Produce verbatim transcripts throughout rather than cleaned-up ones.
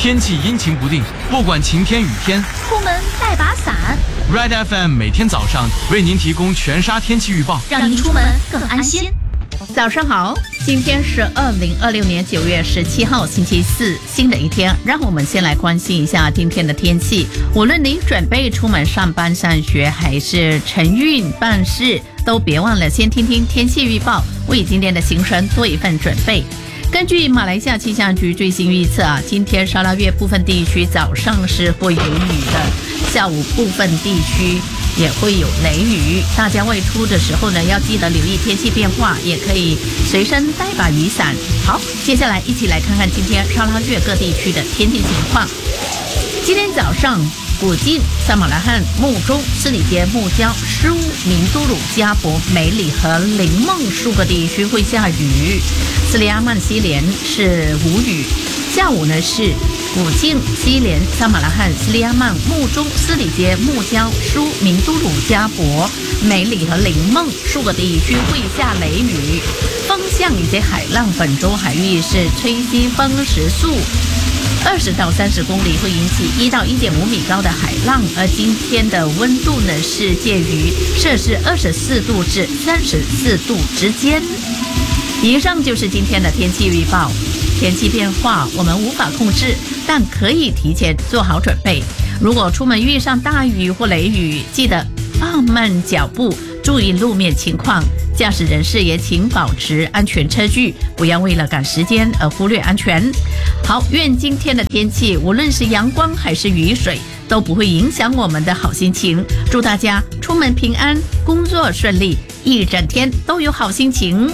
天气阴晴不定，不管晴天雨天， 出门带把伞。 Red F M 每天早上为您提供全沙天气预报， 让您出门更安心。 早上好，今天是二零二六年九月十七号，星期四，新的一天，让我们先来关心一下今天的天气。无论你准备出门上班、上学，还是晨运办事，都别忘了先听听天气预报，为今天的行程做一份准备。根据马来西亚气象局最新预测啊，今天沙拉越部分地区早上是会有雨的，下午部分地区也会有雷雨。大家外出的时候呢，要记得留意天气变化，也可以随身带把雨伞。好，接下来一起来看看今天沙拉越各地区的天气情况。今天早上，古晋、萨马拉罕、木中、斯里杰、木礁、施乌、明都鲁、加博、梅里和林梦数个地区会下雨。斯里阿曼西连是无雨。下午呢是古晋、西连、萨马拉罕、斯里阿曼、木中、斯里杰、木礁、施乌、明都鲁、加博、梅里和林梦数个地区会下雷雨。风向以及海浪，本周海域是吹西风时速二十到三十公里，会引起一到一点五米高的海浪。而今天的温度呢是介于摄氏二十四度至三十四度之间。以上就是今天的天气预报。天气变化我们无法控制，但可以提前做好准备。如果出门遇上大雨或雷雨，记得放慢脚步，注意路面情况。驾驶人士也请保持安全车距，不要为了赶时间而忽略安全。好，愿今天的天气无论是阳光还是雨水，都不会影响我们的好心情。祝大家出门平安，工作顺利，一整天都有好心情。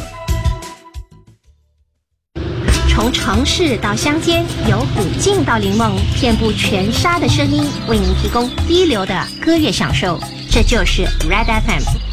从城市到乡间，由古晋到林梦，遍布全沙的声音，为您提供一流的歌乐享受。这就是 Red F M。